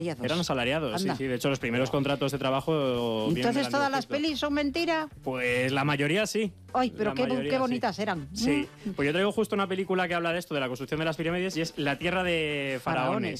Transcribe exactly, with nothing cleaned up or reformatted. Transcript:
Eran asalariados, Anda. sí, sí. De hecho, los primeros contratos de trabajo... ¿Entonces todas las pelis son mentira? Pues la mayoría sí. Ay, pero qué, mayoría, qué bonitas sí. eran. Sí, pues yo traigo justo una película que habla de esto, de la construcción de las pirámides, y es La tierra de faraones.